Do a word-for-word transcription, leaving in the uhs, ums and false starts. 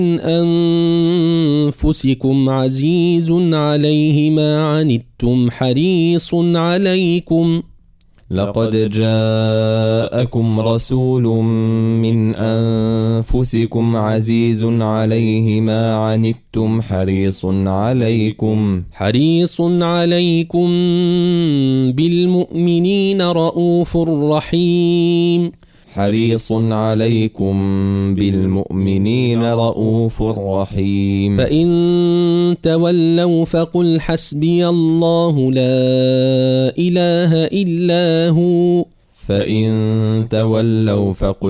أنفسكم عزيز عليه ما عنتم حريص عليكم لقد جاءكم رسول من أنفسكم عزيز عليه ما عنتم حريص عليكم حريص عليكم بالمؤمنين رؤوف رحيم حريص عليكم بالمؤمنين رؤوف رحيم فإن تولوا فقل حسبي الله لا إله إلا هو فإن تولوا فقل